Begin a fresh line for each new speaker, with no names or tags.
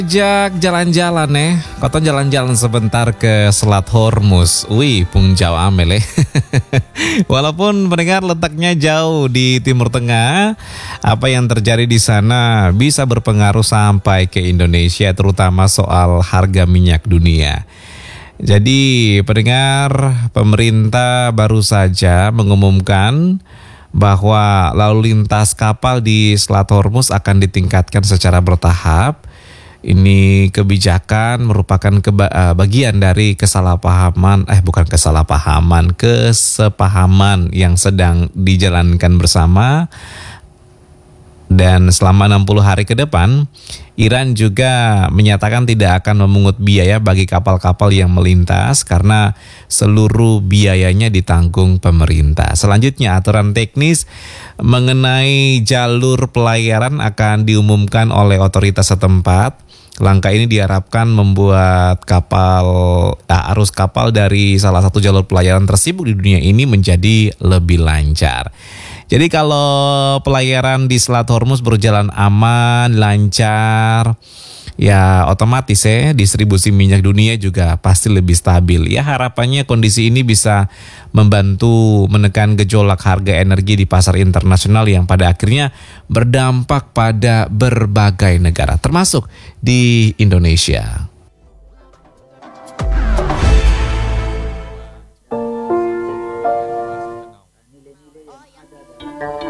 Ajak jalan-jalan Koton jalan-jalan sebentar ke Selat Hormuz. Wih, Pung Jauh Amel Walaupun pendengar letaknya jauh di Timur Tengah, apa yang terjadi di sana bisa berpengaruh sampai ke Indonesia, terutama soal harga minyak dunia. Jadi pendengar, pemerintah baru saja mengumumkan bahwa lalu lintas kapal di Selat Hormuz akan ditingkatkan secara bertahap. Ini kebijakan merupakan bagian dari kesepahaman yang sedang dijalankan bersama. Dan selama 60 hari ke depan, Iran juga menyatakan tidak akan memungut biaya bagi kapal-kapal yang melintas karena seluruh biayanya ditanggung pemerintah. Selanjutnya, aturan teknis mengenai jalur pelayaran akan diumumkan oleh otoritas setempat. Langkah ini diharapkan membuat arus kapal dari salah satu jalur pelayaran tersibuk di dunia ini menjadi lebih lancar. Jadi kalau pelayaran di Selat Hormuz berjalan aman, lancar, ya otomatis distribusi minyak dunia juga pasti lebih stabil. Ya harapannya kondisi ini bisa membantu menekan gejolak harga energi di pasar internasional yang pada akhirnya berdampak pada berbagai negara, termasuk di Indonesia.